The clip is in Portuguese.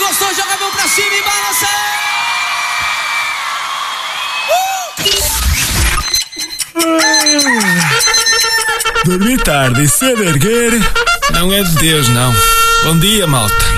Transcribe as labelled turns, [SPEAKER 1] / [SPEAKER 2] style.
[SPEAKER 1] gostou, joga a mão pra cima e balança!
[SPEAKER 2] Dormir tarde e cedo erguer não é de Deus, não. Bom dia, malta.